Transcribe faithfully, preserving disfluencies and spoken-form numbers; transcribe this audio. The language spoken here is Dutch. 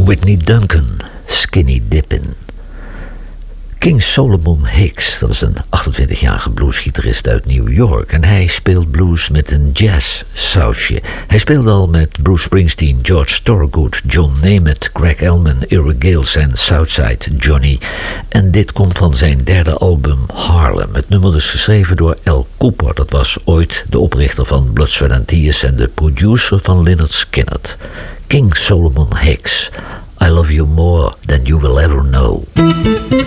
Whitney Duncan, Skinny Dippin'. King Solomon Hicks, dat is een achtentwintigjarige bluesgitarist uit New York. En hij speelt blues met een jazz-sausje. Hij speelde al met Bruce Springsteen, George Thorogood, John Nemeth, Greg Elman, Ira Gales en Southside Johnny. En dit komt van zijn derde album Harlem. Het nummer is geschreven door Al Kooper. Dat was ooit de oprichter van Blood, Sweat and Tears en de producer van Lynyrd Skynyrd. King Solomon Hicks, I love you more than you will ever know.